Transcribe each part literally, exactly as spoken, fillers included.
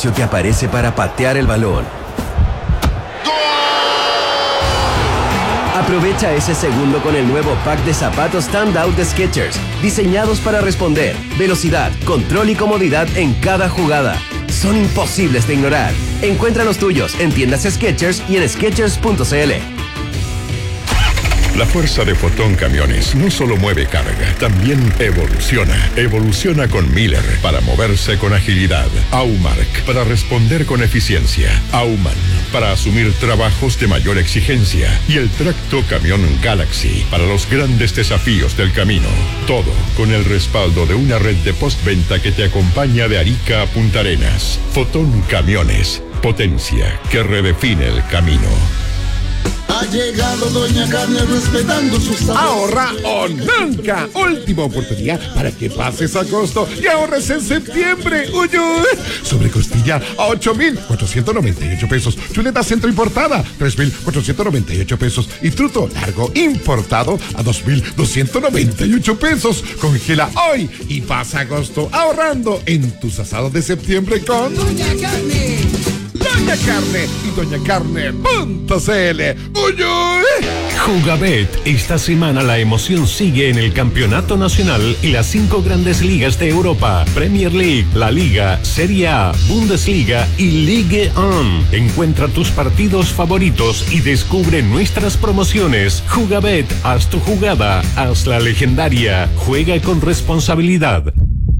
espacio que aparece para patear el balón. Aprovecha ese segundo con el nuevo pack de zapatos Standout de Skechers, diseñados para responder, velocidad, control y comodidad en cada jugada. Son imposibles de ignorar. Encuentra los tuyos en tiendas Skechers y en skechers punto c l. La fuerza de Fotón Camiones no solo mueve carga, también evoluciona. Evoluciona con Miller para moverse con agilidad. Aumark para responder con eficiencia. Auman para asumir trabajos de mayor exigencia. Y el Tracto Camión Galaxy para los grandes desafíos del camino. Todo con el respaldo de una red de postventa que te acompaña de Arica a Punta Arenas. Fotón Camiones, potencia que redefine el camino. Ha llegado Doña Carmen respetando sus sabores. Ahorra o nunca. Última oportunidad para que pases agosto y ahorres en septiembre. Uy, uy. Sobre costilla a ocho mil cuatrocientos noventa y ocho pesos. Chuleta centro importada tres mil cuatrocientos noventa y ocho pesos. Y truto largo importado a dos mil doscientos noventa y ocho pesos. Congela hoy y pasa agosto ahorrando en tus asados de septiembre con Doña Carmen. Doña Carne y doña carne punto c l. ¡Uy, uy! Jugabet. Esta semana la emoción sigue en el Campeonato Nacional y las cinco grandes ligas de Europa. Premier League, La Liga, Serie A, Bundesliga y Ligue uno. Encuentra tus partidos favoritos y descubre nuestras promociones. Jugabet. Haz tu jugada. Hazla legendaria. Juega con responsabilidad.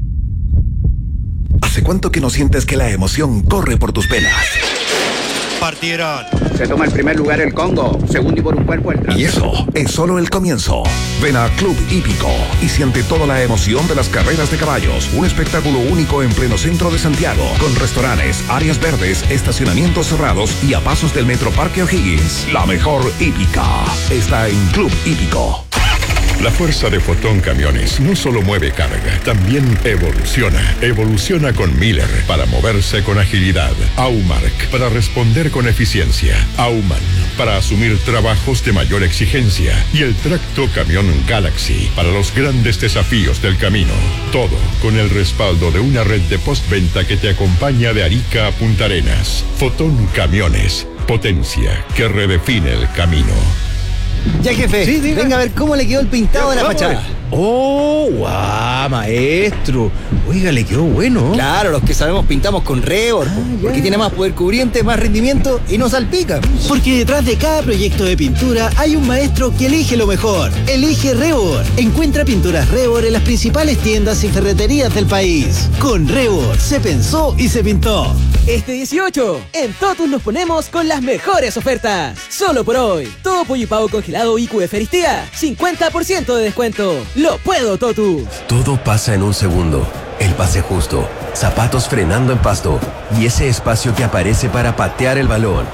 ¿Hace cuánto que no sientes que la emoción corre por tus venas? Partieron. Se toma el primer lugar el Congo, segundo y por un cuerpo el Trans. Y eso es solo el comienzo. Ven a Club Hípico y siente toda la emoción de las carreras de caballos. Un espectáculo único en pleno centro de Santiago, con restaurantes, áreas verdes, estacionamientos cerrados y a pasos del Metro Parque O'Higgins. La mejor hípica está en Club Hípico. La fuerza de Fotón Camiones no solo mueve carga, también evoluciona. Evoluciona con Miller para moverse con agilidad. Aumark para responder con eficiencia. Auman para asumir trabajos de mayor exigencia. Y el Tracto Camión Galaxy para los grandes desafíos del camino. Todo con el respaldo de una red de postventa que te acompaña de Arica a Punta Arenas. Fotón Camiones, potencia que redefine el camino. Ya, jefe, sí, venga a ver cómo le quedó el pintado de la fachada. Oh, guau, maestro. Oiga, le quedó bueno. Claro, los que sabemos pintamos con Rebor, ah, porque tiene más poder cubriente, más rendimiento y no salpica. Porque detrás de cada proyecto de pintura hay un maestro que elige lo mejor. Elige Rebor. Encuentra pinturas Rebor en las principales tiendas y ferreterías del país. Con Rebor se pensó y se pintó. Este dieciocho, en Totus nos ponemos con las mejores ofertas. Solo por hoy, todo pollo y pavo congelado I Q F Aristía, cincuenta por ciento de descuento. ¡Lo puedo, Totus! Todo pasa en un segundo. El pase justo, zapatos frenando en pasto y ese espacio que aparece para patear el balón.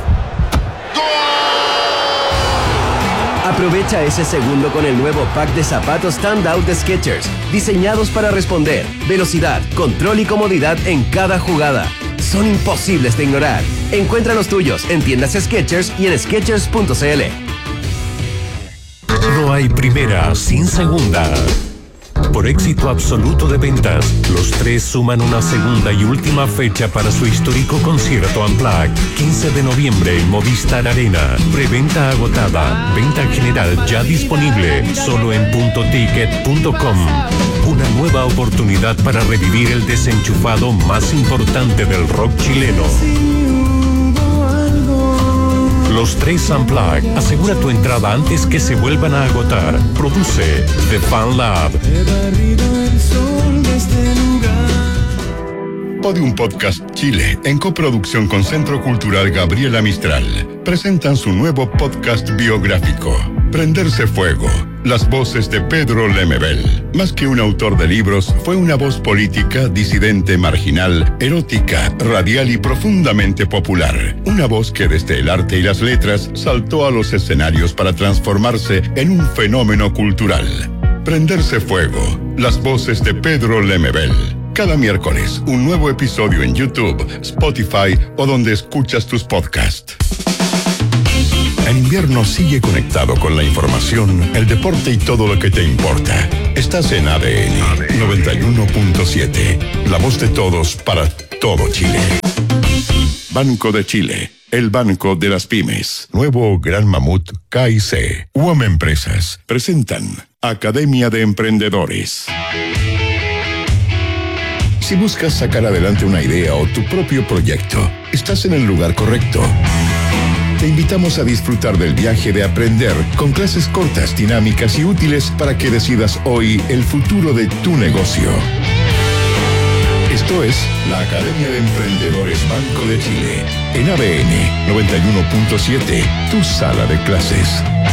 Aprovecha ese segundo con el nuevo pack de zapatos Standout de Skechers, diseñados para responder, velocidad, control y comodidad en cada jugada. Son imposibles de ignorar. Encuentra los tuyos en tiendas Skechers y en skechers punto c l. No hay primera sin segunda. Por éxito absoluto de ventas, los tres suman una segunda y última fecha para su histórico concierto Unplugged. quince de noviembre en Movistar Arena. Preventa agotada. Venta general ya disponible. Solo en punto ticket punto com. Una nueva oportunidad para revivir el desenchufado más importante del rock chileno. Los tres Unplugged. Asegura tu entrada antes que se vuelvan a agotar. Produce The Fan Lab. Podium Podcast Chile, en coproducción con Centro Cultural Gabriela Mistral, presentan su nuevo podcast biográfico, Prenderse Fuego. Las voces de Pedro Lemebel. Más que un autor de libros, fue una voz política, disidente, marginal, erótica, radial y profundamente popular. Una voz que desde el arte y las letras saltó a los escenarios para transformarse en un fenómeno cultural. Prenderse Fuego. Las voces de Pedro Lemebel. Cada miércoles, un nuevo episodio en YouTube, Spotify o donde escuchas tus podcasts. En invierno sigue conectado con la información, el deporte y todo lo que te importa. Estás en A D N noventa y uno punto siete, la voz de todos para todo Chile. Banco de Chile, el banco de las pymes. Nuevo Gran Mamut K I C. U A M Empresas presentan Academia de Emprendedores. Si buscas sacar adelante una idea o tu propio proyecto, estás en el lugar correcto. Te invitamos a disfrutar del viaje de aprender con clases cortas, dinámicas y útiles para que decidas hoy el futuro de tu negocio. Esto es la Academia de Emprendedores Banco de Chile, en A B N noventa y uno punto siete, tu sala de clases.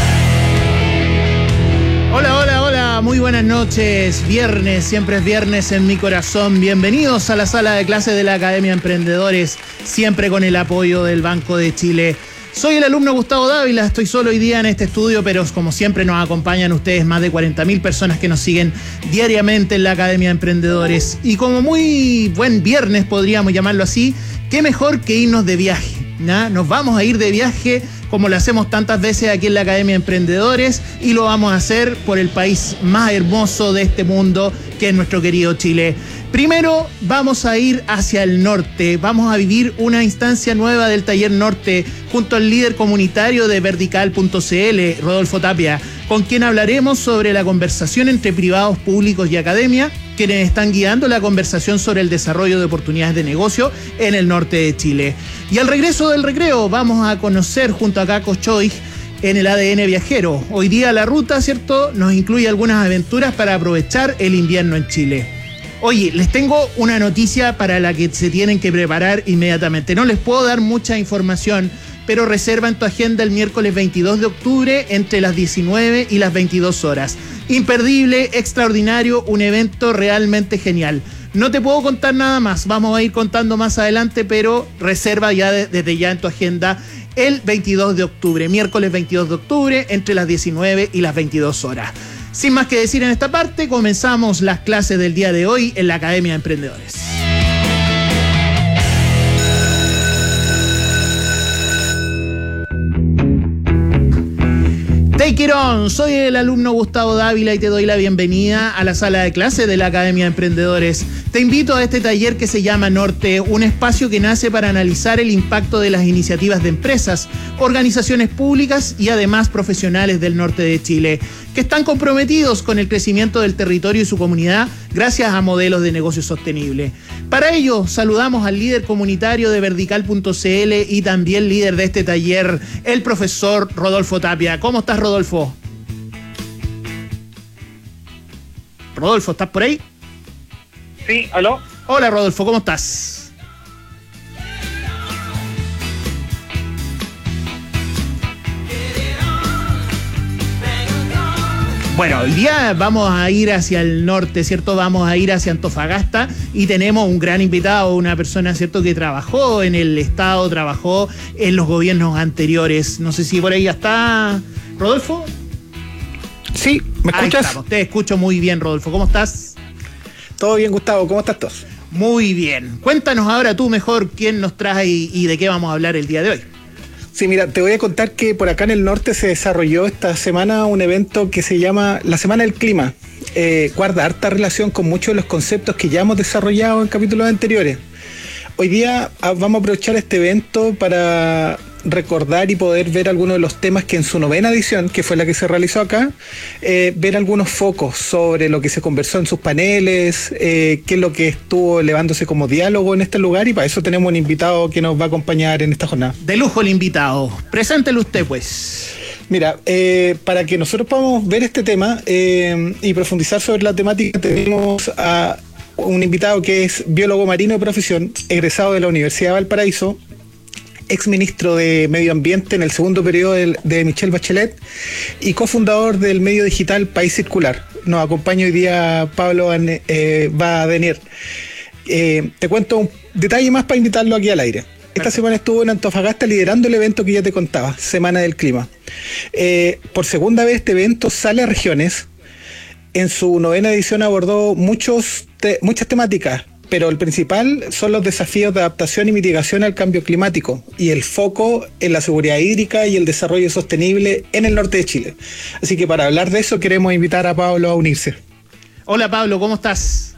Hola, hola, hola, muy buenas noches. Viernes, siempre es viernes en mi corazón. Bienvenidos a la sala de clases de la Academia de Emprendedores, siempre con el apoyo del Banco de Chile. Soy el alumno Gustavo Dávila, estoy solo hoy día en este estudio, pero como siempre nos acompañan ustedes más de cuarenta mil personas que nos siguen diariamente en la Academia de Emprendedores. Y como muy buen viernes, podríamos llamarlo así, qué mejor que irnos de viaje, ¿no? Nos vamos a ir de viaje como lo hacemos tantas veces aquí en la Academia de Emprendedores, y lo vamos a hacer por el país más hermoso de este mundo, que es nuestro querido Chile. Primero vamos a ir hacia el norte, vamos a vivir una instancia nueva del Taller Norte junto al líder comunitario de Vertical punto c l, Rodolfo Tapia, con quien hablaremos sobre la conversación entre privados, públicos y academia, quienes están guiando la conversación sobre el desarrollo de oportunidades de negocio en el norte de Chile. Y al regreso del recreo vamos a conocer junto a Caco Choy en el A D N Viajero. Hoy día la ruta, ¿cierto?, nos incluye algunas aventuras para aprovechar el invierno en Chile. Oye, les tengo una noticia para la que se tienen que preparar inmediatamente. No les puedo dar mucha información, pero reserva en tu agenda el miércoles veintidós de octubre entre las diecinueve y las veintidós horas. Imperdible, extraordinario, un evento realmente genial. No te puedo contar nada más, vamos a ir contando más adelante, pero reserva ya de, desde ya en tu agenda el veintidós de octubre, miércoles veintidós de octubre entre las diecinueve y las veintidós horas. Sin más que decir en esta parte, comenzamos las clases del día de hoy en la Academia de Emprendedores. Take it on, soy el alumno Gustavo Dávila y te doy la bienvenida a la sala de clases de la Academia de Emprendedores. Te invito a este taller que se llama Norte, un espacio que nace para analizar el impacto de las iniciativas de empresas, organizaciones públicas y además profesionales del norte de Chile, que están comprometidos con el crecimiento del territorio y su comunidad gracias a modelos de negocio sostenible. Para ello, saludamos al líder comunitario de Vertical punto c l y también líder de este taller, el profesor Rodolfo Tapia. ¿Cómo estás, Rodolfo? Rodolfo, ¿estás por ahí? Sí, ¿aló? Hola, Rodolfo, ¿cómo estás? Bueno, hoy día vamos a ir hacia el norte, ¿cierto? Vamos a ir hacia Antofagasta y tenemos un gran invitado, una persona, ¿cierto?, que trabajó en el Estado, trabajó en los gobiernos anteriores. No sé si por ahí ya está, Rodolfo. Sí, ¿me escuchas? Ahí estamos, te escucho muy bien, Rodolfo. ¿Cómo estás? Todo bien, Gustavo. ¿Cómo estás todos? Muy bien. Cuéntanos ahora tú mejor quién nos trae y, y de qué vamos a hablar el día de hoy. Sí, mira, te voy a contar que por acá en el norte se desarrolló esta semana un evento que se llama la Semana del Clima. Eh, guarda harta relación con muchos de los conceptos que ya hemos desarrollado en capítulos anteriores. Hoy día vamos a aprovechar este evento para recordar y poder ver algunos de los temas que en su novena edición, que fue la que se realizó acá, eh, ver algunos focos sobre lo que se conversó en sus paneles, eh, qué es lo que estuvo elevándose como diálogo en este lugar, y para eso tenemos un invitado que nos va a acompañar en esta jornada. De lujo el invitado. Preséntelo usted, pues. Mira, eh, para que nosotros podamos ver este tema eh, y profundizar sobre la temática, tenemos a un invitado que es biólogo marino de profesión, egresado de la Universidad de Valparaíso, exministro de Medio Ambiente en el segundo periodo de, de Michelle Bachelet y cofundador del medio digital País Circular. Nos acompaña hoy día Pablo eh, Badenir. Eh, te cuento un detalle más para invitarlo aquí al aire. Esta semana estuvo en Antofagasta liderando el evento que ya te contaba, Semana del Clima. Eh, por segunda vez este evento sale a regiones. En su novena edición abordó muchos te- muchas temáticas, pero el principal son los desafíos de adaptación y mitigación al cambio climático y el foco en la seguridad hídrica y el desarrollo sostenible en el norte de Chile. Así que para hablar de eso queremos invitar a Pablo a unirse. Hola Pablo, ¿cómo estás?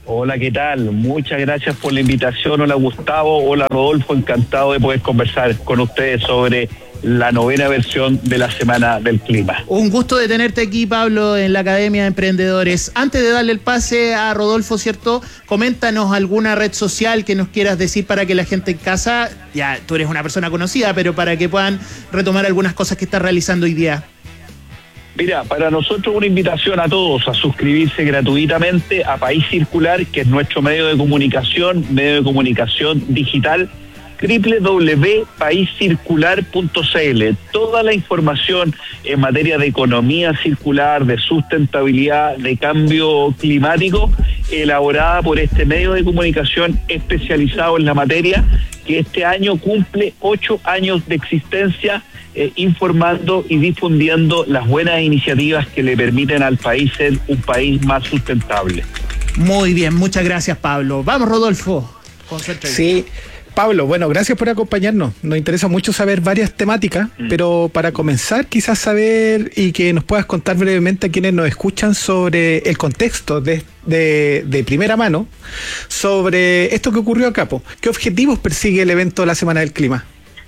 Hola, ¿qué tal? Muchas gracias por la invitación. Hola, Gustavo. Hola, Rodolfo. Encantado de poder conversar con ustedes sobre la novena versión de la Semana del Clima. Un gusto de tenerte aquí, Pablo, en la Academia de Emprendedores. Antes de darle el pase a Rodolfo, ¿cierto? Coméntanos alguna red social que nos quieras decir para que la gente en casa, ya tú eres una persona conocida, pero para que puedan retomar algunas cosas que estás realizando hoy día. Mira, para nosotros una invitación a todos a suscribirse gratuitamente a País Circular, que es nuestro medio de comunicación, medio de comunicación digital, doble u doble u doble u punto país circular punto c l. Toda la información en materia de economía circular, de sustentabilidad, de cambio climático, elaborada por este medio de comunicación especializado en la materia, que este año cumple ocho años de existencia, eh, informando y difundiendo las buenas iniciativas que le permiten al país ser un país más sustentable. Muy bien, muchas gracias, Pablo. Vamos, Rodolfo. Sí. Pablo, bueno, gracias por acompañarnos. Nos interesa mucho saber varias temáticas, mm. pero para comenzar quizás saber y que nos puedas contar brevemente a quienes nos escuchan sobre el contexto de, de, de primera mano sobre esto que ocurrió acá. ¿Qué objetivos persigue el evento de la Semana del Clima?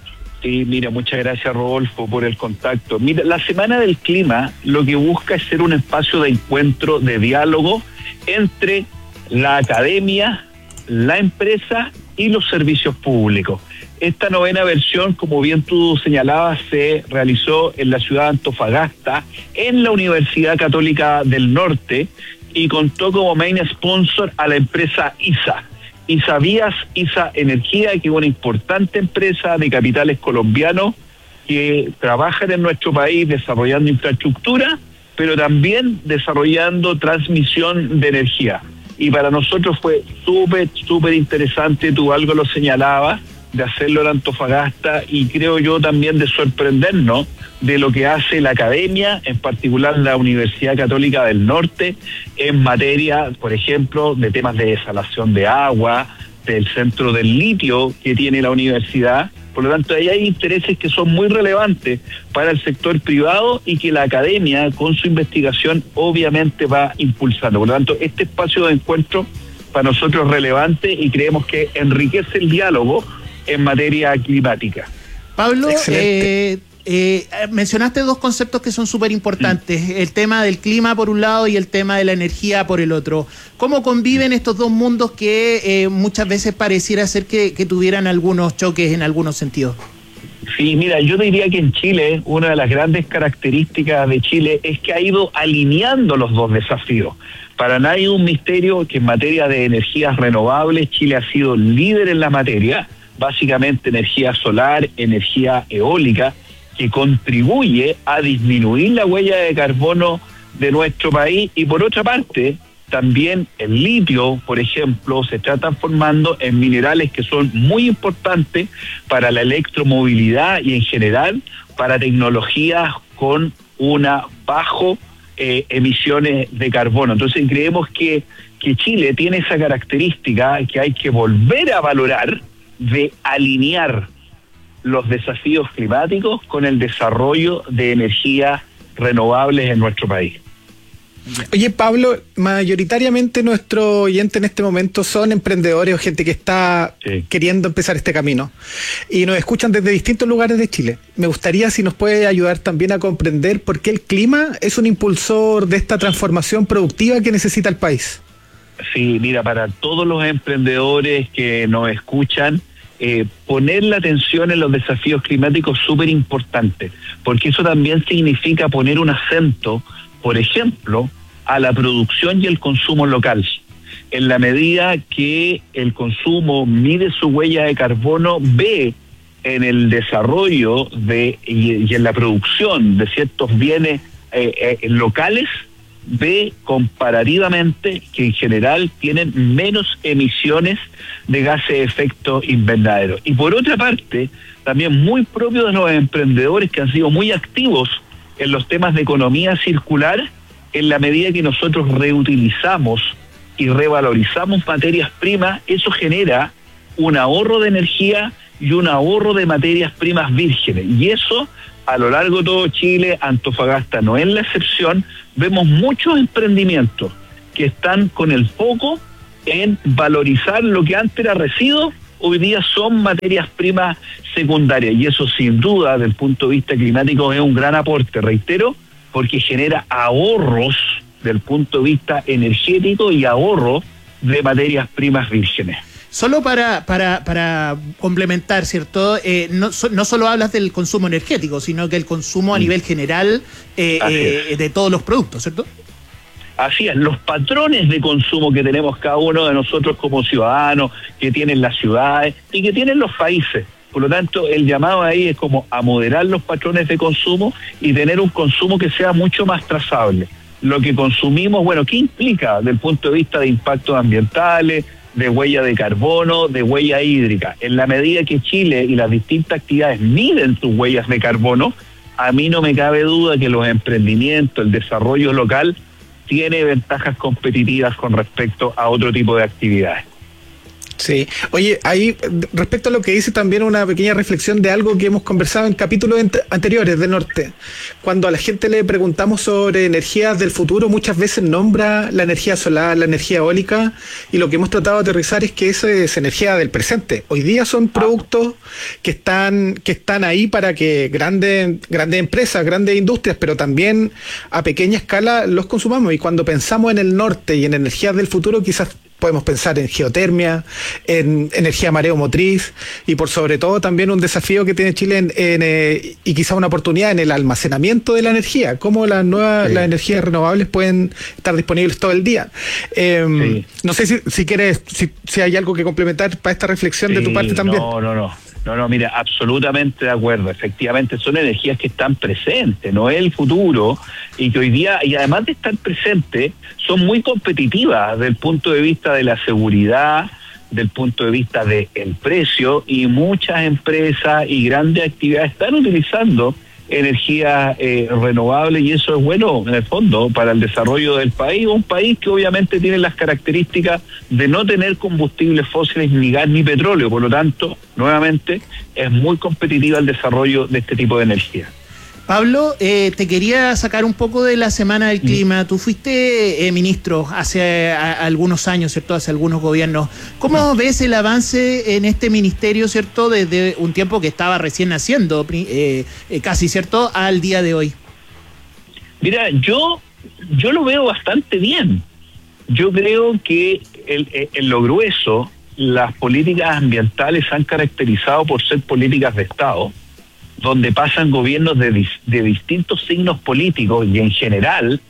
Sí, mira, muchas gracias, Rodolfo, por el contacto. Mira, la Semana del Clima lo que busca es ser un espacio de encuentro, de diálogo entre la academia, la empresa y los servicios públicos. Esta novena versión, como bien tú señalabas, se realizó en la ciudad de Antofagasta, en la Universidad Católica del Norte, y contó como main sponsor a la empresa I S A. I S A Vías, I S A Energía, que es una importante empresa de capitales colombianos que trabajan en nuestro país desarrollando infraestructura, pero también desarrollando transmisión de energía. Y para nosotros fue súper, súper interesante, tú algo lo señalabas, de hacerlo en Antofagasta, y creo yo también de sorprendernos de lo que hace la academia, en particular la Universidad Católica del Norte, en materia, por ejemplo, de temas de desalación de agua, del centro del litio que tiene la universidad. Por lo tanto, ahí hay intereses que son muy relevantes para el sector privado y que la academia, con su investigación, obviamente va impulsando. Por lo tanto, este espacio de encuentro para nosotros es relevante y creemos que enriquece el diálogo en materia climática. Pablo, eh, eh, mencionaste dos conceptos que son súper importantes, mm. el tema del clima por un lado y el tema de la energía por el otro. ¿Cómo conviven estos dos mundos que eh, muchas veces pareciera ser que, que tuvieran algunos choques en algunos sentidos? Sí, mira, yo diría que en Chile una de las grandes características de Chile es que ha ido alineando los dos desafíos. Para nadie es un misterio que en materia de energías renovables Chile ha sido líder en la materia, básicamente energía solar, energía eólica, que contribuye a disminuir la huella de carbono de nuestro país. Y por otra parte, también el litio, por ejemplo, se está transformando en minerales que son muy importantes para la electromovilidad y en general para tecnologías con una bajo eh, emisiones de carbono. Entonces creemos que, que Chile tiene esa característica que hay que volver a valorar, de alinear los desafíos climáticos con el desarrollo de energías renovables en nuestro país. Oye, Pablo, mayoritariamente nuestro oyente en este momento son emprendedores o gente que está sí. queriendo empezar este camino y nos escuchan desde distintos lugares de Chile. Me gustaría si nos puede ayudar también a comprender por qué el clima es un impulsor de esta transformación productiva que necesita el país. Sí, mira, para todos los emprendedores que nos escuchan, Eh, poner la atención en los desafíos climáticos es súper importante, porque eso también significa poner un acento, por ejemplo, a la producción y el consumo local. En la medida que el consumo mide su huella de carbono, ve en el desarrollo de y, y en la producción de ciertos bienes eh, eh, locales, ve comparativamente que en general tienen menos emisiones de gases de efecto invernadero. Y por otra parte, también muy propio de los emprendedores que han sido muy activos en los temas de economía circular, en la medida que nosotros reutilizamos y revalorizamos materias primas, eso genera un ahorro de energía y un ahorro de materias primas vírgenes. Y eso, a lo largo de todo Chile, Antofagasta no es la excepción, vemos muchos emprendimientos que están con el foco en valorizar lo que antes era residuo, hoy día son materias primas secundarias, y eso sin duda, desde el punto de vista climático, es un gran aporte, reitero, porque genera ahorros del punto de vista energético y ahorro de materias primas vírgenes. Solo para para para complementar, ¿cierto? Eh, no, so, no solo hablas del consumo energético, sino que el consumo a nivel general eh, eh, de todos los productos, ¿cierto? Así es, los patrones de consumo que tenemos cada uno de nosotros como ciudadanos, que tienen las ciudades y que tienen los países. Por lo tanto, el llamado ahí es como a moderar los patrones de consumo y tener un consumo que sea mucho más trazable. Lo que consumimos, bueno, ¿qué implica desde el punto de vista de impactos ambientales, de huella de carbono, de huella hídrica? En la medida que Chile y las distintas actividades miden sus huellas de carbono, a mí no me cabe duda que los emprendimientos, el desarrollo local, tiene ventajas competitivas con respecto a otro tipo de actividades. Sí. Oye, ahí respecto a lo que dice también una pequeña reflexión de algo que hemos conversado en capítulos anteriores de Norte. Cuando a la gente le preguntamos sobre energías del futuro, muchas veces nombra la energía solar, la energía eólica, y lo que hemos tratado de aterrizar es que eso es energía del presente. Hoy día son productos que están que están ahí para que grandes grandes empresas, grandes industrias, pero también a pequeña escala los consumamos. Y cuando pensamos en el norte y en energías del futuro, quizás podemos pensar en geotermia, en energía mareomotriz y por sobre todo también un desafío que tiene Chile en, en, eh, y quizá una oportunidad en el almacenamiento de la energía, cómo las nuevas sí. las energías renovables pueden estar disponibles todo el día. Eh, sí. No sé si, si quieres, si, si hay algo que complementar para esta reflexión sí, de tu parte también. No, no, no. No, no, mira, absolutamente de acuerdo. Efectivamente, son energías que están presentes, no es el futuro, y que hoy día, y además de estar presentes, son muy competitivas desde el punto de vista de la seguridad, del punto de vista del precio, y muchas empresas y grandes actividades están utilizando energías eh, renovables, y eso es bueno en el fondo para el desarrollo del país, un país que obviamente tiene las características de no tener combustibles fósiles, ni gas ni petróleo. Por lo tanto, nuevamente, es muy competitiva el desarrollo de este tipo de energía. Pablo, eh, te quería sacar un poco de la Semana del Clima. Tú fuiste eh, ministro hace a, algunos años, ¿cierto? Hace algunos gobiernos. ¿Cómo ves el avance en este ministerio, ¿cierto? Desde un tiempo que estaba recién naciendo, eh, eh, casi, ¿cierto? Al día de hoy. Mira, yo, yo lo veo bastante bien. Yo creo que el, en lo grueso, las políticas ambientales se han caracterizado por ser políticas de Estado, donde pasan gobiernos de, de distintos signos políticos, y en general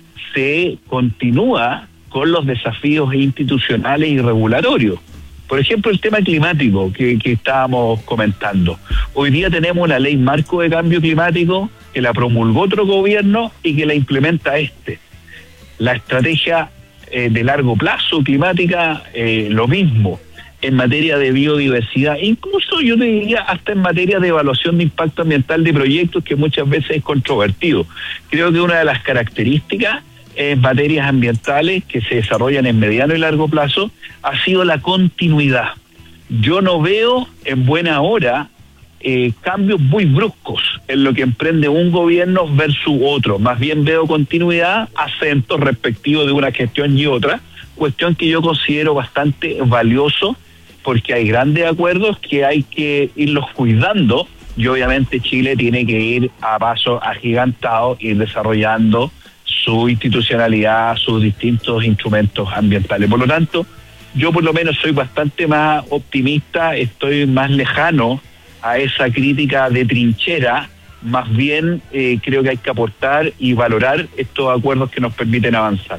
se continúa con los desafíos institucionales y regulatorios. Por ejemplo, el tema climático que, que estábamos comentando. Hoy día tenemos una ley marco de cambio climático que la promulgó otro gobierno y que la implementa este. La estrategia eh, de largo plazo climática, eh, lo mismo. En materia de biodiversidad, incluso yo te diría hasta en materia de evaluación de impacto ambiental de proyectos, que muchas veces es controvertido. Creo que una de las características en materias ambientales que se desarrollan en mediano y largo plazo ha sido la continuidad. Yo no veo en buena hora eh, cambios muy bruscos en lo que emprende un gobierno versus otro. Más bien veo continuidad, acentos respectivos de una gestión y otra, cuestión que yo considero bastante valioso, porque hay grandes acuerdos que hay que irlos cuidando, y obviamente Chile tiene que ir a pasos agigantados, ir desarrollando su institucionalidad, sus distintos instrumentos ambientales. Por lo tanto, yo por lo menos soy bastante más optimista, estoy más lejano a esa crítica de trinchera, más bien eh, creo que hay que aportar y valorar estos acuerdos que nos permiten avanzar.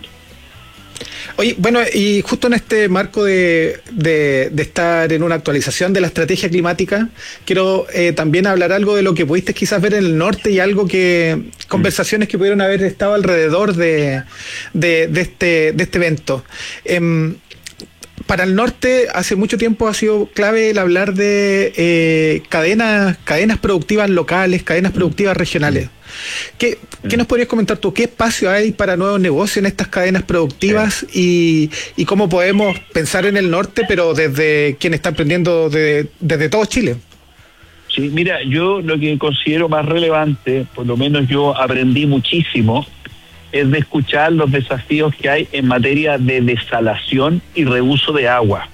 Oye, bueno, y justo en este marco de, de, de estar en una actualización de la estrategia climática, quiero eh, también hablar algo de lo que pudiste quizás ver en el norte, y algo que, conversaciones que pudieron haber estado alrededor de, de, de, este, de este evento. Eh, Para el norte, hace mucho tiempo ha sido clave el hablar de eh, cadenas, cadenas productivas locales, cadenas productivas regionales. ¿Qué, ¿Qué nos podrías comentar tú? ¿Qué espacio hay para nuevos negocios en estas cadenas productivas y, y cómo podemos pensar en el norte, pero desde quien está emprendiendo de, desde todo Chile? Sí, mira, yo lo que considero más relevante, por lo menos yo aprendí muchísimo, es de escuchar los desafíos que hay en materia de desalación y reuso de agua.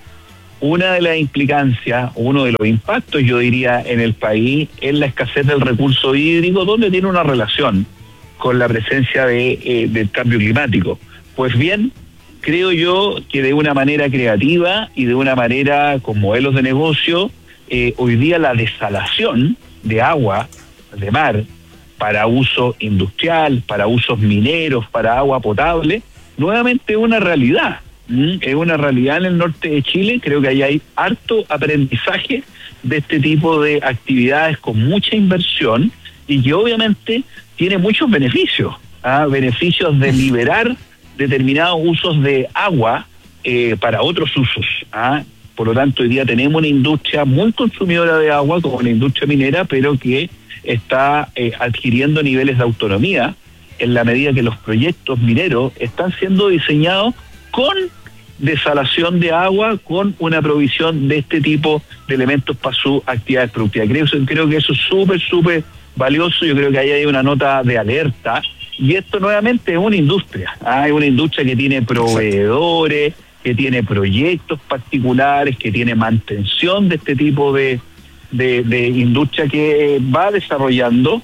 Una de las implicancias, uno de los impactos, yo diría, en el país es la escasez del recurso hídrico, donde tiene una relación con la presencia de, eh, del cambio climático. Pues bien, creo yo que de una manera creativa y de una manera con modelos de negocio, eh, hoy día la desalación de agua, de mar, para uso industrial, para usos mineros, para agua potable, nuevamente es una realidad. ¿Mm? Es una realidad en el norte de Chile. Creo que ahí hay harto aprendizaje de este tipo de actividades con mucha inversión y que obviamente tiene muchos beneficios, ¿ah? beneficios de liberar determinados usos de agua eh, para otros usos. ¿ah? Por lo tanto, hoy día tenemos una industria muy consumidora de agua, como la industria minera, pero que está eh, adquiriendo niveles de autonomía en la medida que los proyectos mineros están siendo diseñados con desalación de agua, con una provisión de este tipo de elementos para sus actividades productivas. Creo, creo que eso es súper, súper valioso. Yo creo que ahí hay una nota de alerta. Y esto nuevamente es una industria. Hay ¿ah? una industria que tiene proveedores, que tiene proyectos particulares, que tiene mantención de este tipo de, de, de industria que va desarrollando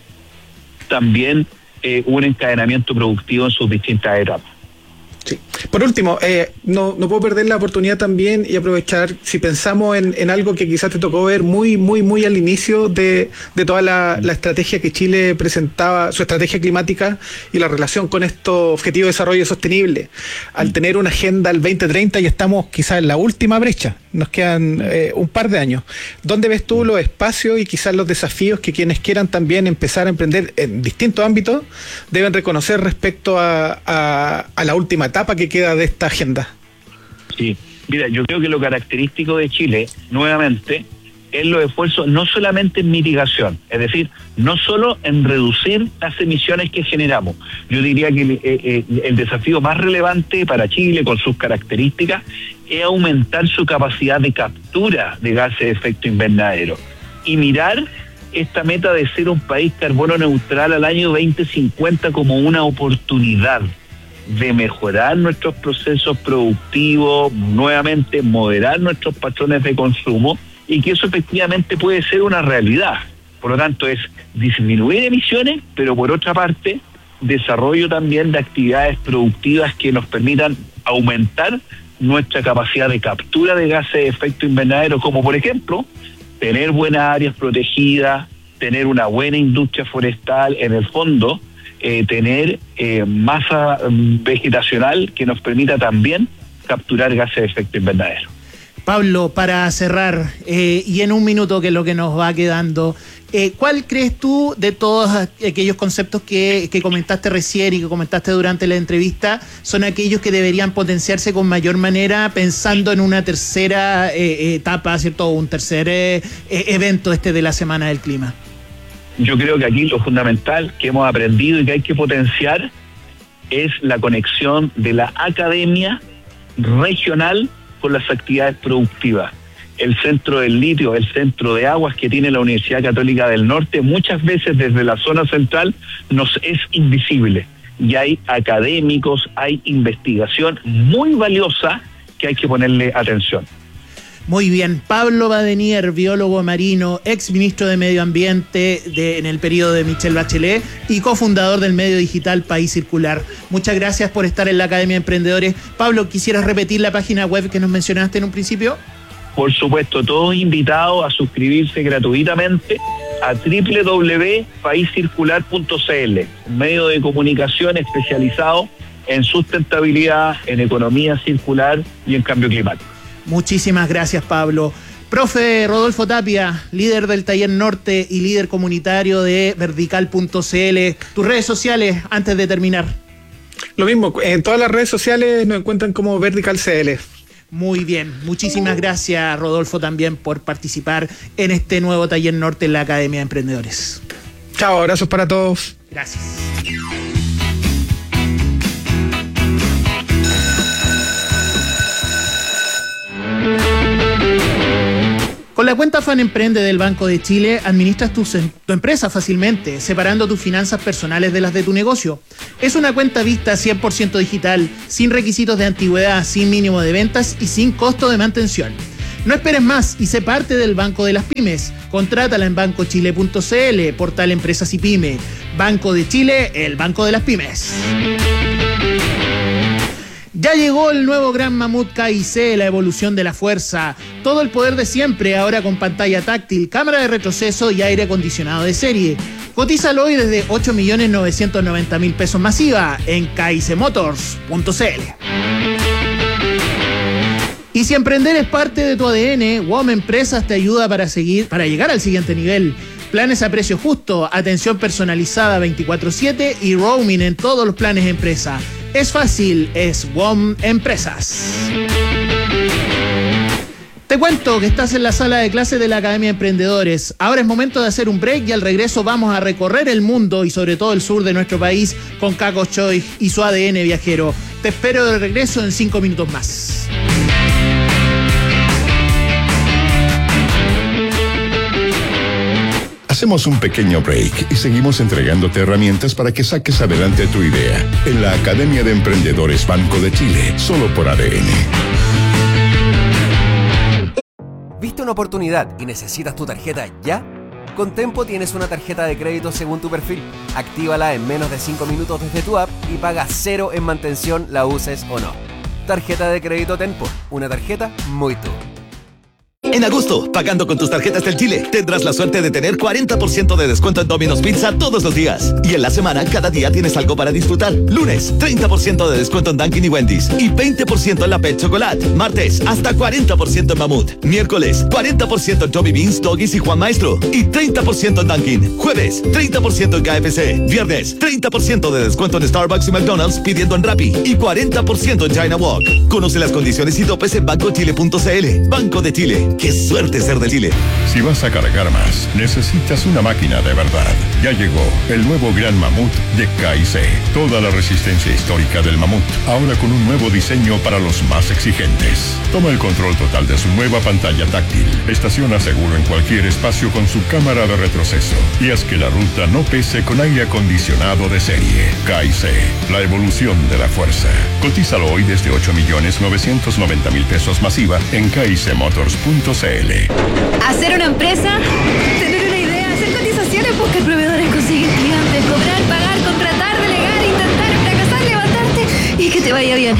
también eh, un encadenamiento productivo en sus distintas etapas. Sí. Por último, eh, no, no puedo perder la oportunidad también y aprovechar, si pensamos en, en algo que quizás te tocó ver muy, muy, muy al inicio de, de toda la, la estrategia que Chile presentaba, su estrategia climática y la relación con estos objetivos de desarrollo sostenible. Al tener una agenda al veinte treinta y estamos quizás en la última brecha, nos quedan eh, un par de años. ¿Dónde ves tú los espacios y quizás los desafíos que quienes quieran también empezar a emprender en distintos ámbitos deben reconocer respecto a, a, a la última etapa que queda de esta agenda? Sí, mira, yo creo que lo característico de Chile, nuevamente, es los esfuerzos no solamente en mitigación, es decir, no solo en reducir las emisiones que generamos. Yo diría que eh, eh, el desafío más relevante para Chile, con sus características, es aumentar su capacidad de captura de gases de efecto invernadero y mirar esta meta de ser un país carbono neutral al año veinte cincuenta como una oportunidad de mejorar nuestros procesos productivos, nuevamente moderar nuestros patrones de consumo y que eso efectivamente puede ser una realidad. Por lo tanto, es disminuir emisiones, pero por otra parte, desarrollo también de actividades productivas que nos permitan aumentar nuestra capacidad de captura de gases de efecto invernadero, como por ejemplo, tener buenas áreas protegidas, tener una buena industria forestal, en el fondo, Eh, tener eh, masa vegetacional que nos permita también capturar gases de efecto invernadero. Pablo, para cerrar, eh, y en un minuto que es lo que nos va quedando, eh, ¿cuál crees tú de todos aquellos conceptos que, que comentaste recién y que comentaste durante la entrevista son aquellos que deberían potenciarse con mayor manera pensando en una tercera eh, etapa, ¿cierto? Un tercer eh, evento este de la Semana del Clima? Yo creo que aquí lo fundamental que hemos aprendido y que hay que potenciar es la conexión de la academia regional con las actividades productivas. El centro del litio, el centro de aguas que tiene la Universidad Católica del Norte, muchas veces desde la zona central nos es invisible. Y hay académicos, hay investigación muy valiosa que hay que ponerle atención. Muy bien, Pablo Badenier, biólogo marino, ex ministro de Medio Ambiente de, en el periodo de Michelle Bachelet y cofundador del medio digital País Circular. Muchas gracias por estar en la Academia de Emprendedores. Pablo, ¿quisieras repetir la página web que nos mencionaste en un principio? Por supuesto, todos invitados a suscribirse gratuitamente a doble u doble u doble u punto país circular punto c l, un medio de comunicación especializado en sustentabilidad, en economía circular y en cambio climático. Muchísimas gracias, Pablo. Profe Rodolfo Tapia, líder del Taller Norte y líder comunitario de vertical punto c l. Tus redes sociales, antes de terminar. Lo mismo, en todas las redes sociales nos encuentran como Vertical C L. Muy bien, muchísimas gracias, Rodolfo, también por participar en este nuevo Taller Norte en la Academia de Emprendedores. Chao, abrazos para todos. Gracias. Con la la cuenta Fan Emprende del Banco de Chile administras tu, tu empresa fácilmente, separando tus finanzas personales de las de tu negocio. Es una cuenta vista cien por ciento digital, sin requisitos de antigüedad, sin mínimo de ventas y sin costo de mantención. No esperes más y sé parte del Banco de las Pymes. Contrátala en banco chile punto c l, portal Empresas y Pyme. Banco de Chile, el Banco de las Pymes. Ya llegó el nuevo Gran Mamut K I C, la evolución de la fuerza. Todo el poder de siempre, ahora con pantalla táctil, cámara de retroceso y aire acondicionado de serie. Cotízalo hoy desde ocho millones novecientos noventa mil pesos masiva en k i c motors punto c l. Y si emprender es parte de tu A D N, W O M Empresas te ayuda para seguir, para llegar al siguiente nivel. Planes a precio justo, atención personalizada veinticuatro siete y roaming en todos los planes empresa. Es fácil, es W O M Empresas. Te cuento que estás en la sala de clases de la Academia de Emprendedores. Ahora es momento de hacer un break y al regreso vamos a recorrer el mundo y sobre todo el sur de nuestro país con Caco Choi y su A D N viajero. Te espero de regreso en cinco minutos más. Hacemos un pequeño break y seguimos entregándote herramientas para que saques adelante tu idea en la Academia de Emprendedores Banco de Chile, solo por A D N. ¿Viste una oportunidad y necesitas tu tarjeta ya? Con Tempo tienes una tarjeta de crédito según tu perfil. Actívala en menos de cinco minutos desde tu app y paga cero en mantención, la uses o no. Tarjeta de crédito Tempo, una tarjeta muy tú. En agosto, pagando con tus tarjetas del Chile, tendrás la suerte de tener cuarenta por ciento de descuento en Domino's Pizza todos los días. Y en la semana, cada día tienes algo para disfrutar. Lunes, treinta por ciento de descuento en Dunkin' y Wendy's. Y veinte por ciento en la Pet Chocolate. Martes, hasta cuarenta por ciento en Mamut. Miércoles, cuarenta por ciento en Joby Beans, Doggies y Juan Maestro. Y treinta por ciento en Dunkin'. Jueves, treinta por ciento en K F C. Viernes, treinta por ciento de descuento en Starbucks y McDonald's pidiendo en Rappi. Y cuarenta por ciento en China Walk. Conoce las condiciones y topes en banco chile punto c l. Banco de Chile. ¡Qué suerte ser de Chile! Si vas a cargar más, necesitas una máquina de verdad. Ya llegó el nuevo Gran Mamut de K I C. Toda la resistencia histórica del Mamut, ahora con un nuevo diseño para los más exigentes. Toma el control total de su nueva pantalla táctil. Estaciona seguro en cualquier espacio con su cámara de retroceso. Y haz que la ruta no pese con aire acondicionado de serie. K I C, la evolución de la fuerza. Cotízalo hoy desde ocho millones novecientos noventa mil pesos masiva en k i c motors punto c l. Hacer una empresa, tener una idea, hacer cotizaciones, buscar proveedores, conseguir clientes, cobrar, pagar, contratar, delegar, intentar, fracasar, levantarte y que te vaya bien.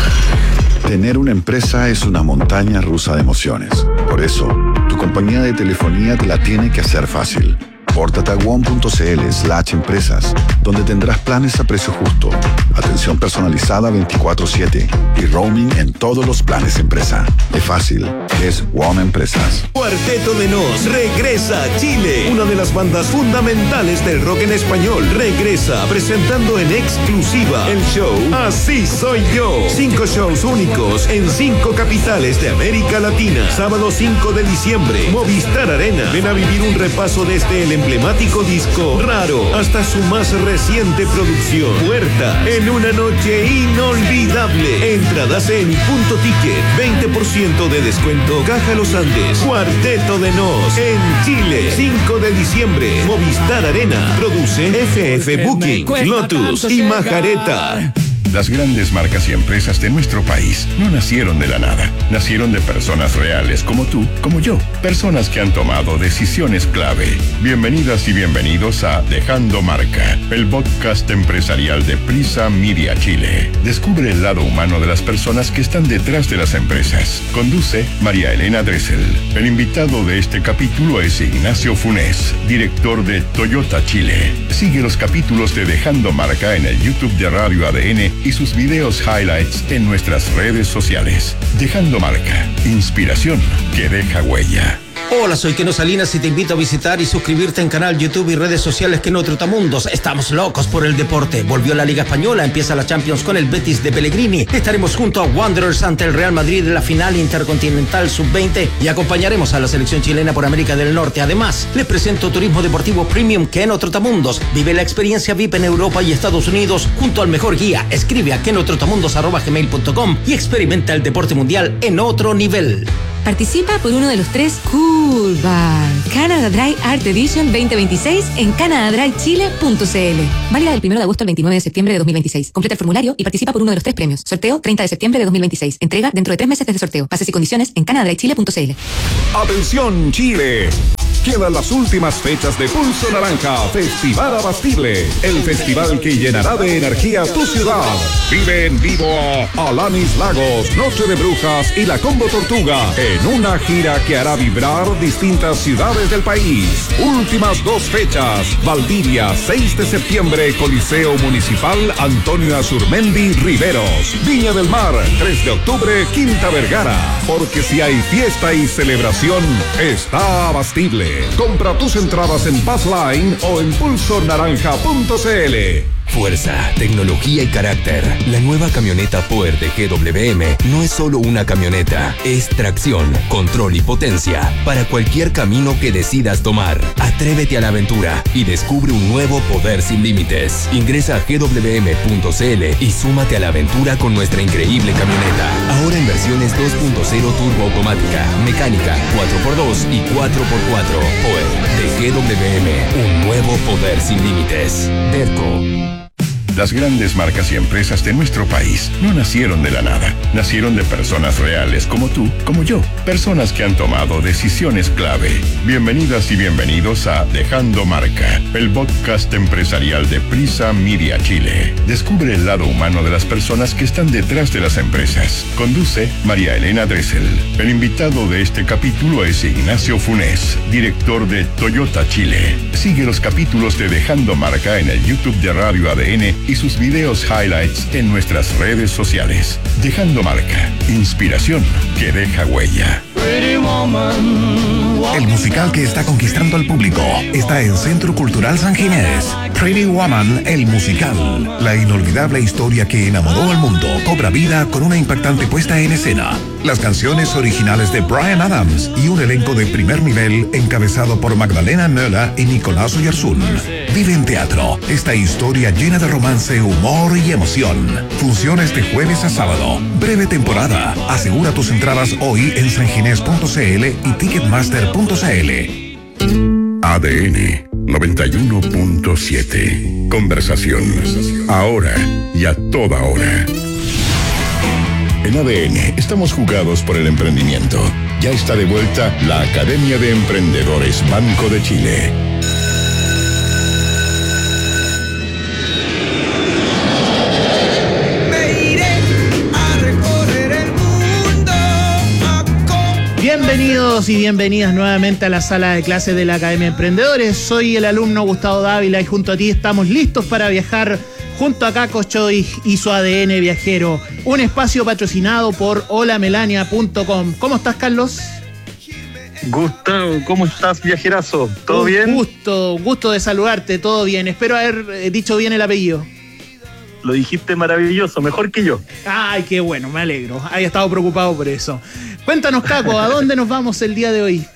Tener una empresa es una montaña rusa de emociones. Por eso, tu compañía de telefonía te la tiene que hacer fácil. Pórtate a one punto c l slash empresas, donde tendrás planes a precio justo, atención personalizada veinticuatro siete y roaming en todos los planes empresa. Es fácil, es W O M Empresas. Cuarteto de Nos regresa a Chile. Una de las bandas fundamentales del rock en español regresa presentando en exclusiva el show Así Soy Yo. Cinco shows únicos en cinco capitales de América Latina. Sábado cinco de diciembre, Movistar Arena. Ven a vivir un repaso desde el emblemático disco Raro hasta su más reciente producción Puerta, en una noche inolvidable. Entradas en Punto Ticket, veinte por ciento de descuento. Caja Los Andes. Cuarteto de Nos en Chile, cinco de diciembre, Movistar Arena. Produce F F Booking, Lotus y Majareta. Las grandes marcas y empresas de nuestro país no nacieron de la nada. Nacieron de personas reales como tú, como yo. Personas que han tomado decisiones clave. Bienvenidas y bienvenidos a Dejando Marca, el podcast empresarial de Prisa Media Chile. Descubre el lado humano de las personas que están detrás de las empresas. Conduce María Elena Dressel. El invitado de este capítulo es Ignacio Funes, director de Toyota Chile. Sigue los capítulos de Dejando Marca en el YouTube de Radio A D N y sus videos highlights en nuestras redes sociales. Dejando Marca, inspiración que deja huella. Hola, soy Keno Salinas y te invito a visitar y suscribirte en canal YouTube y redes sociales Keno Trotamundos. Estamos locos por el deporte. Volvió la Liga Española, empieza la Champions con el Betis de Pellegrini. Estaremos junto a Wanderers ante el Real Madrid en la final intercontinental sub veinte y acompañaremos a la selección chilena por América del Norte. Además, les presento Turismo Deportivo Premium Keno Trotamundos. Vive la experiencia V I P en Europa y Estados Unidos junto al mejor guía. Escribe a kenotrotamundos arroba gmail punto com y experimenta el deporte mundial en otro nivel. Participa por uno de los tres Cool Bar Canada Dry Art Edition veinte veintiséis en canada dry chile punto c l. Válida del primero de agosto al veintinueve de septiembre de dos mil veintiséis. Completa el formulario y participa por uno de los tres premios. Sorteo treinta de septiembre de dos mil veintiséis. Entrega dentro de tres meses desde sorteo. Bases y condiciones en canada dry chile punto c l. Atención Chile. Quedan las últimas fechas de Pulso Naranja, Festival Abastible, el festival que llenará de energía tu ciudad. Vive en vivo a Alanis Lagos, Noche de Brujas y la Combo Tortuga en una gira que hará vibrar distintas ciudades del país. Últimas dos fechas, Valdivia, seis de septiembre, Coliseo Municipal Antonio Azurmendi Riveros. Viña del Mar, tres de octubre, Quinta Vergara. Porque si hay fiesta y celebración, está Abastible. Compra tus entradas en Passline o en pulso naranja punto c l. Fuerza, tecnología y carácter. La nueva camioneta Power de G W M no es solo una camioneta, es tracción, control y potencia para cualquier camino que decidas tomar. Atrévete a la aventura y descubre un nuevo poder sin límites. Ingresa a g w m punto c l y súmate a la aventura con nuestra increíble camioneta. Ahora en versiones dos punto cero turbo automática, mecánica, cuatro por dos y cuatro por cuatro. Power de G W M, un nuevo poder sin límites. Derco. Las grandes marcas y empresas de nuestro país no nacieron de la nada. Nacieron de personas reales como tú, como yo. Personas que han tomado decisiones clave. Bienvenidas y bienvenidos a Dejando Marca, el podcast empresarial de Prisa Media Chile. Descubre el lado humano de las personas que están detrás de las empresas. Conduce María Elena Dressel. El invitado de este capítulo es Ignacio Funes, director de Toyota Chile. Sigue los capítulos de Dejando Marca en el YouTube de Radio A D N y sus videos highlights en nuestras redes sociales. Dejando Marca, inspiración que deja huella. El musical que está conquistando al público está en Centro Cultural San Ginés. Pretty Woman, el musical. La inolvidable historia que enamoró al mundo cobra vida con una impactante puesta en escena. Las canciones originales de Bryan Adams y un elenco de primer nivel encabezado por Magdalena Möller y Nicolás Oyarzún. Vive en teatro esta historia llena de romance, humor y emoción. Funciones de jueves a sábado. Breve temporada. Asegura tus entradas hoy en sanginés punto c l y ticketmaster punto c l. A D N noventa y uno punto siete. Conversación. Ahora y a toda hora. En A D N estamos jugados por el emprendimiento. Ya está de vuelta la Academia de Emprendedores Banco de Chile. Bienvenidos y bienvenidas nuevamente a la sala de clases de la Academia de Emprendedores. Soy el alumno Gustavo Dávila y junto a ti estamos listos para viajar junto a Caco Choy y su A D N viajero. Un espacio patrocinado por hola melania punto com. ¿Cómo estás, Carlos? Gustavo, ¿cómo estás, viajerazo? ¿Todo un bien? Gusto, gusto de saludarte, todo bien. Espero haber dicho bien el apellido. Lo dijiste maravilloso, mejor que yo. Ay, qué bueno, me alegro. Había estado preocupado por eso. Cuéntanos, Caco, ¿a dónde nos vamos el día de hoy?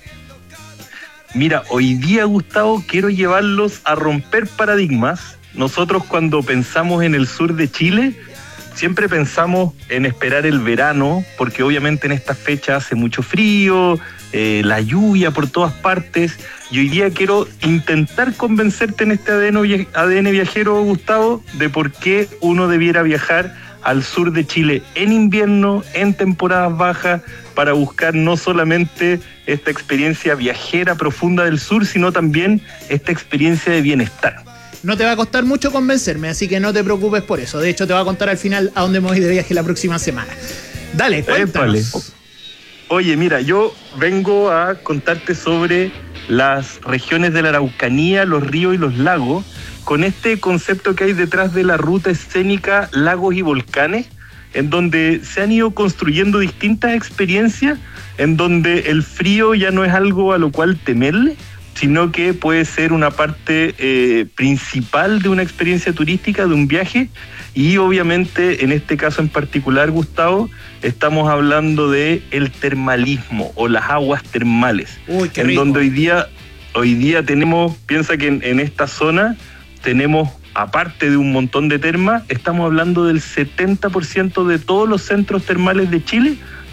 Mira, hoy día, Gustavo, quiero llevarlos a romper paradigmas. Nosotros cuando pensamos en el sur de Chile, siempre pensamos en esperar el verano, porque obviamente en esta fecha hace mucho frío, eh, la lluvia por todas partes. Y hoy día quiero intentar convencerte en este A D N viajero, Gustavo, de por qué uno debiera viajar al sur de Chile en invierno, en temporadas bajas, para buscar no solamente esta experiencia viajera profunda del sur, sino también esta experiencia de bienestar. No te va a costar mucho convencerme, así que no te preocupes por eso. De hecho, te voy a contar al final a dónde me voy de viaje la próxima semana. Dale, cuéntanos. Épale. Oye, mira, yo vengo a contarte sobre las regiones de la Araucanía, los ríos y los lagos, con este concepto que hay detrás de la ruta escénica Lagos y Volcanes, en donde se han ido construyendo distintas experiencias, en donde el frío ya no es algo a lo cual temerle, sino que puede ser una parte eh, principal de una experiencia turística, de un viaje, y obviamente en este caso en particular, Gustavo, estamos hablando de el termalismo o las aguas termales. Uy, qué en rico. Donde hoy día, hoy día tenemos, piensa que en, en esta zona tenemos, aparte de un montón de termas, estamos hablando del setenta por ciento de todos los centros termales de Chile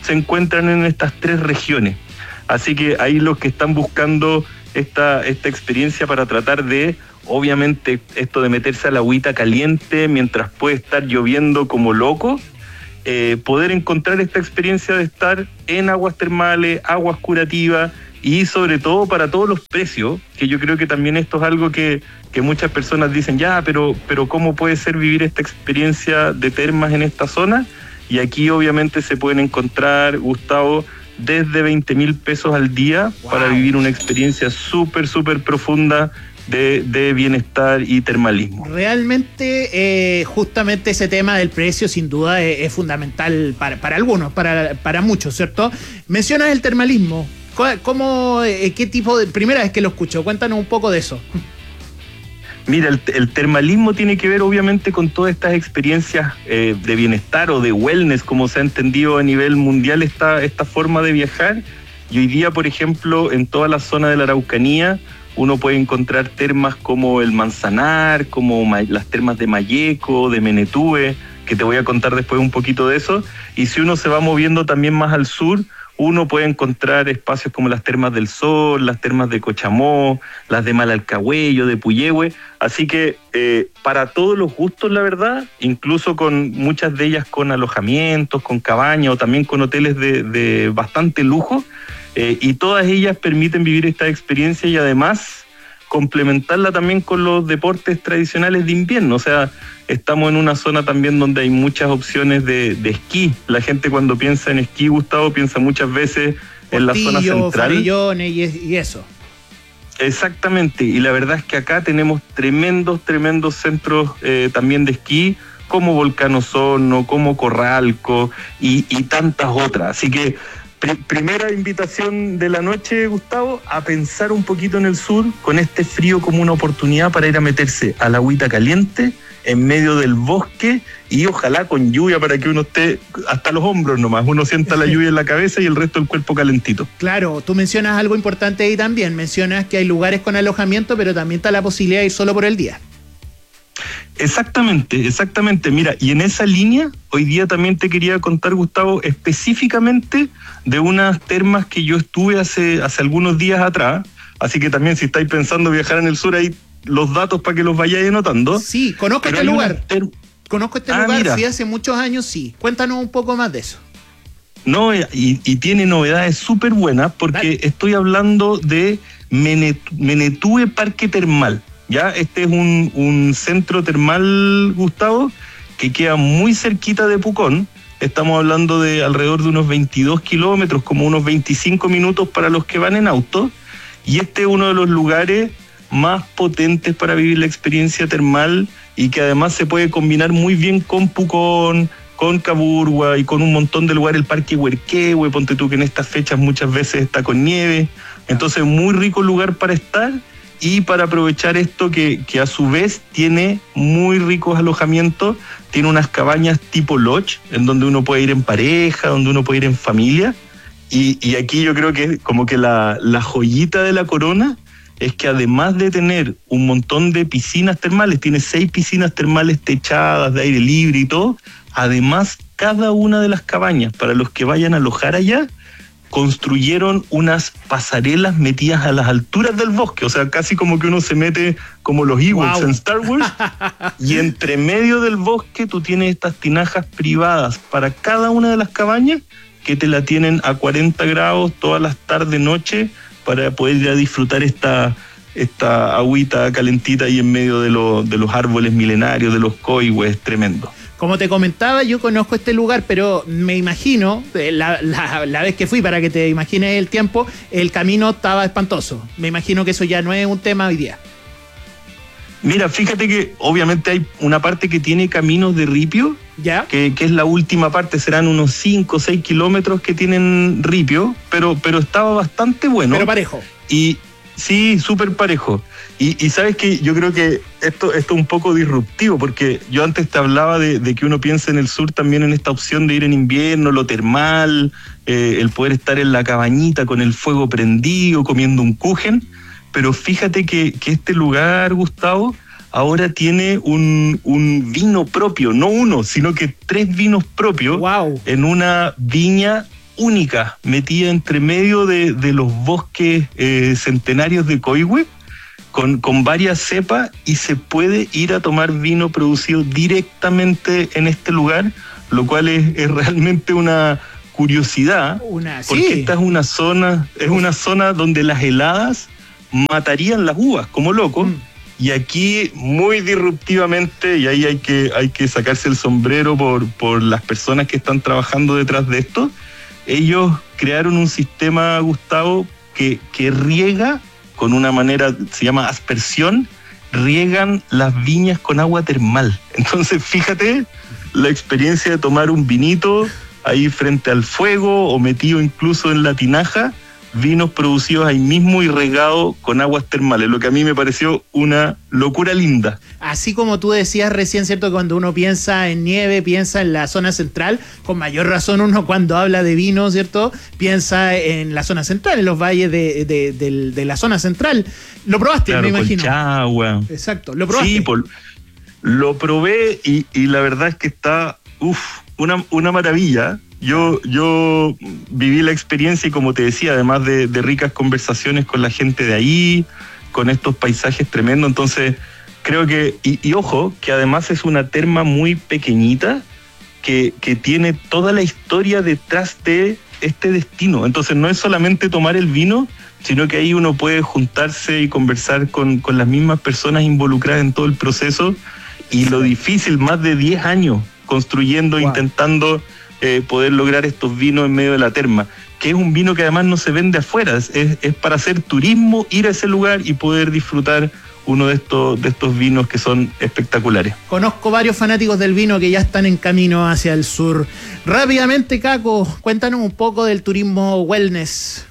se encuentran en estas tres regiones. Así que ahí los que están buscando esta, esta experiencia para tratar de, obviamente, esto de meterse a la agüita caliente mientras puede estar lloviendo como loco, eh, poder encontrar esta experiencia de estar en aguas termales, aguas curativas, y sobre todo para todos los precios, que yo creo que también esto es algo que, que muchas personas dicen, ya, pero, pero ¿cómo puede ser vivir esta experiencia de termas en esta zona? Y aquí obviamente se pueden encontrar, Gustavo, desde veinte mil pesos al día wow. para vivir una experiencia súper, súper profunda de, de bienestar y termalismo. Realmente, eh, justamente ese tema del precio sin duda es, es fundamental para, para algunos, para, para muchos, ¿cierto? Mencionas el termalismo. ¿Cómo, eh, qué tipo de...? Primera vez que lo escucho, cuéntanos un poco de eso. Mira, el, el termalismo tiene que ver obviamente con todas estas experiencias eh, de bienestar o de wellness, como se ha entendido a nivel mundial esta, esta forma de viajar. Y hoy día, por ejemplo, en toda la zona de la Araucanía, uno puede encontrar termas como el Manzanar, como las termas de Mayeco, de Menetúe, que te voy a contar después un poquito de eso. Y si uno se va moviendo también más al sur, uno puede encontrar espacios como las Termas del Sol, las Termas de Cochamó, las de Malalcahuello, de Puyehue, así que eh, para todos los gustos, la verdad, incluso con muchas de ellas con alojamientos, con cabañas o también con hoteles de, de bastante lujo, eh, y todas ellas permiten vivir esta experiencia y además complementarla también con los deportes tradicionales de invierno, o sea, estamos en una zona también donde hay muchas opciones de, de esquí. La gente cuando piensa en esquí, Gustavo, piensa muchas veces en Portillo, la zona central. Farillones y, y eso. Exactamente, y la verdad es que acá tenemos tremendos, tremendos centros eh, también de esquí, como Volcán Osorno, como Corralco y, y tantas otras. Así que pr- primera invitación de la noche, Gustavo, a pensar un poquito en el sur, con este frío como una oportunidad para ir a meterse a la agüita caliente, en medio del bosque y ojalá con lluvia para que uno esté hasta los hombros nomás, uno sienta la lluvia en la cabeza y el resto del cuerpo calentito. Claro, tú mencionas algo importante ahí también, mencionas que hay lugares con alojamiento, pero también está la posibilidad de ir solo por el día. Exactamente, exactamente. Mira, y en esa línea, hoy día también te quería contar, Gustavo, específicamente de unas termas que yo estuve hace, hace algunos días atrás, así que también si estáis pensando viajar en el sur, ahí los datos para que los vayáis anotando. Sí, conozco Pero este lugar. Ter... Conozco este ah, lugar, mira. sí, hace muchos años, sí. Cuéntanos un poco más de eso. No, y, y tiene novedades súper buenas porque Dale. Estoy hablando de Menet, Menetúe Parque Termal. Ya, este es un, un centro termal, Gustavo, que queda muy cerquita de Pucón. Estamos hablando de alrededor de unos veintidós kilómetros, como unos veinticinco minutos para los que van en auto. Y este es uno de los lugares más potentes para vivir la experiencia termal y que además se puede combinar muy bien con Pucón, con Caburgua y con un montón de lugares, el Parque Huerquehue, ponte tú que en estas fechas muchas veces está con nieve, entonces muy rico lugar para estar y para aprovechar esto que, que a su vez tiene muy ricos alojamientos, tiene unas cabañas tipo lodge, en donde uno puede ir en pareja, donde uno puede ir en familia, y, y aquí yo creo que como que la, la joyita de la corona es que además de tener un montón de piscinas termales, tiene seis piscinas termales techadas, de aire libre y todo, además cada una de las cabañas, para los que vayan a alojar allá, construyeron unas pasarelas metidas a las alturas del bosque, o sea, casi como que uno se mete como los Ewoks wow. en Star Wars, y entre medio del bosque tú tienes estas tinajas privadas para cada una de las cabañas, que te la tienen a cuarenta grados todas las tardes, noche, para poder ir a disfrutar esta, esta agüita calentita ahí en medio de, lo, de los árboles milenarios, de los coihues, tremendo. Como te comentaba, yo conozco este lugar, pero me imagino, la, la, la vez que fui, para que te imagines el tiempo, el camino estaba espantoso. Me imagino que eso ya no es un tema hoy día. Mira, fíjate que obviamente hay una parte que tiene caminos de ripio, ¿ya? Que, que es la última parte, serán unos cinco o seis kilómetros que tienen ripio, pero, pero estaba bastante bueno. Pero parejo. Y sí, súper parejo. Y, y sabes que yo creo que esto, esto es un poco disruptivo, porque yo antes te hablaba de, de que uno piensa en el sur también en esta opción de ir en invierno, lo termal, eh, el poder estar en la cabañita con el fuego prendido, comiendo un kuchen. Pero fíjate que, que este lugar, Gustavo, ahora tiene un, un vino propio, no uno, sino que tres vinos propios wow. en una viña única, metida entre medio de, de los bosques eh, centenarios de Coihue, con, con varias cepas, y se puede ir a tomar vino producido directamente en este lugar, lo cual es, es realmente una curiosidad, una, porque sí. esta es una zona, es una zona donde las heladas matarían las uvas como locos. Mm. Y aquí, muy disruptivamente, y ahí hay que, hay que sacarse el sombrero por, por las personas que están trabajando detrás de esto, ellos crearon un sistema, Gustavo, que, que riega con una manera, se llama aspersión, riegan las viñas con agua termal. Entonces, fíjate la experiencia de tomar un vinito ahí frente al fuego o metido incluso en la tinaja, vinos producidos ahí mismo y regados con aguas termales, lo que a mí me pareció una locura linda. Así como tú decías recién, ¿cierto? Cuando uno piensa en nieve, piensa en la zona central, con mayor razón uno cuando habla de vino, ¿cierto? Piensa en la zona central, en los valles de, de, de, de la zona central. Lo probaste, claro, me imagino. Colchagua. Exacto, lo probaste. Sí, por, lo probé y, y la verdad es que está, uff, una, una maravilla. Yo, yo viví la experiencia y, como te decía, además de, de ricas conversaciones con la gente de ahí, con estos paisajes tremendos, entonces creo que, y, y ojo, que además es una terma muy pequeñita que, que tiene toda la historia detrás de este destino. Entonces no es solamente tomar el vino, sino que ahí uno puede juntarse y conversar con, con las mismas personas involucradas en todo el proceso, y lo difícil, más de diez años construyendo, wow. intentando Eh, poder lograr estos vinos en medio de la terma, que es un vino que además no se vende afuera, es, es para hacer turismo, ir a ese lugar y poder disfrutar uno de estos, de estos vinos que son espectaculares. Conozco varios fanáticos del vino que ya están en camino hacia el sur. Rápidamente, Caco, cuéntanos un poco del turismo wellness.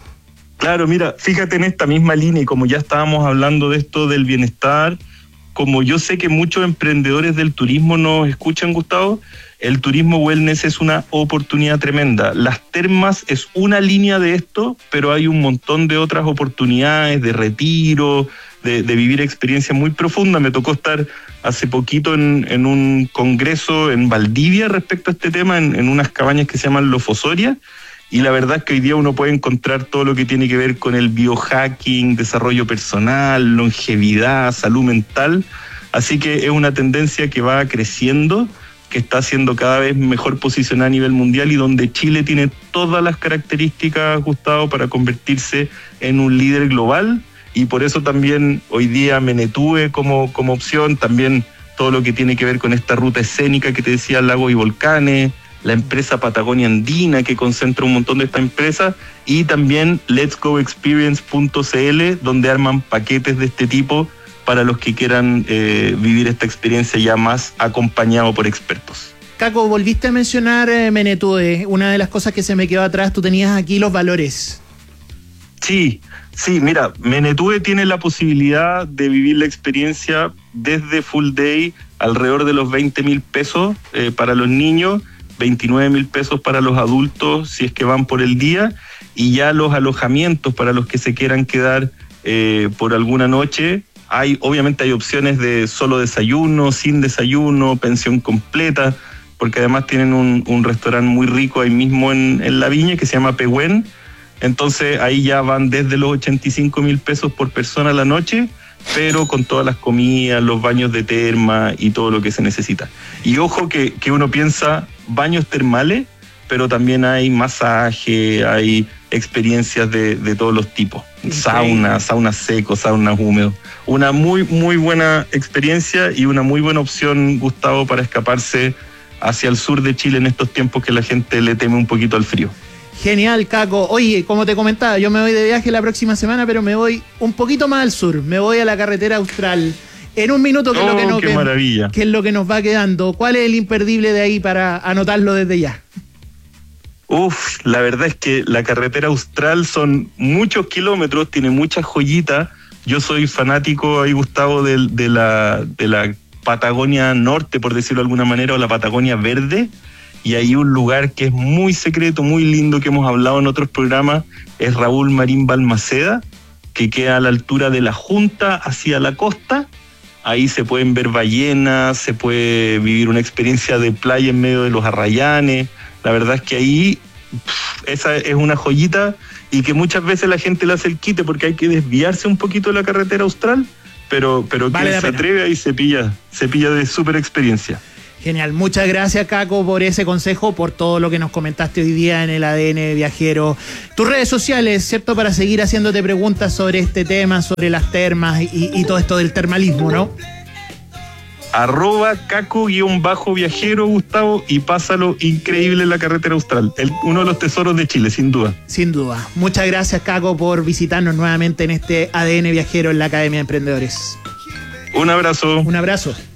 Claro, mira, fíjate en esta misma línea, y como ya estábamos hablando de esto del bienestar, como yo sé que muchos emprendedores del turismo nos escuchan, Gustavo, el turismo wellness es una oportunidad tremenda. Las termas es una línea de esto, pero hay un montón de otras oportunidades de retiro, de, de vivir experiencias muy profundas. Me tocó estar hace poquito en, en un congreso en Valdivia respecto a este tema, en, en unas cabañas que se llaman Lofosoria, y la verdad es que hoy día uno puede encontrar todo lo que tiene que ver con el biohacking, desarrollo personal, longevidad, salud mental. Así que es una tendencia que va creciendo, que está siendo cada vez mejor posicionada a nivel mundial, y donde Chile tiene todas las características, Gustavo, para convertirse en un líder global. Y por eso también hoy día Menetúe como, como opción, también todo lo que tiene que ver con esta ruta escénica que te decía, lagos y volcanes, la empresa Patagonia Andina, que concentra un montón de estas empresas, y también lets go experience punto c l, donde arman paquetes de este tipo para los que quieran eh, vivir esta experiencia ya más acompañado por expertos. Caco, volviste a mencionar eh, Menetúe. Una de las cosas que se me quedó atrás, tú tenías aquí los valores. Sí, sí, mira, Menetúe tiene la posibilidad de vivir la experiencia desde full day, alrededor de los veinte mil pesos eh, para los niños, veintinueve mil pesos para los adultos si es que van por el día, y ya los alojamientos para los que se quieran quedar eh, por alguna noche. Hay, obviamente hay opciones de solo desayuno, sin desayuno, pensión completa, porque además tienen un, un restaurante muy rico ahí mismo en, en la viña que se llama Pehuen. Entonces ahí ya van desde los ochenta y cinco mil pesos por persona a la noche, pero con todas las comidas, los baños de terma y todo lo que se necesita. Y ojo que, que uno piensa baños termales, pero también hay masaje, hay experiencias de, de todos los tipos. Sauna, saunas secos, saunas húmedos. Una muy, muy buena experiencia y una muy buena opción, Gustavo, para escaparse hacia el sur de Chile en estos tiempos que la gente le teme un poquito al frío. Genial, Caco. Oye, como te comentaba, yo me voy de viaje la próxima semana, pero me voy un poquito más al sur. Me voy a la carretera austral. En un minuto, ¿qué, oh, es, lo que nos, qué que, maravilla. ¿qué es lo que nos va quedando? ¿Cuál es el imperdible de ahí para anotarlo desde ya? Uf, la verdad es que la carretera austral son muchos kilómetros, tiene muchas joyitas. Yo soy fanático ahí, Gustavo, de, de, la, de la Patagonia Norte, por decirlo de alguna manera, o la Patagonia Verde. Y hay un lugar que es muy secreto, muy lindo, que hemos hablado en otros programas, es Raúl Marín Balmaceda, que queda a la altura de la Junta hacia la costa. Ahí se pueden ver ballenas, se puede vivir una experiencia de playa en medio de los arrayanes. La verdad es que ahí pff, esa es una joyita y que muchas veces la gente le hace el quite porque hay que desviarse un poquito de la carretera austral, pero, pero vale que se pena. atreve y se pilla, se pilla de súper experiencia. Genial, muchas gracias Caco por ese consejo, por todo lo que nos comentaste hoy día en el A D N Viajero. Tus redes sociales, ¿cierto? Para seguir haciéndote preguntas sobre este tema, sobre las termas y, y todo esto del termalismo, ¿no? Arroba Caco-viajero, Gustavo, y pásalo increíble en la carretera austral. El, uno de los tesoros de Chile, sin duda. Sin duda. Muchas gracias Caco por visitarnos nuevamente en este A D N Viajero en la Academia de Emprendedores. Un abrazo. Un abrazo.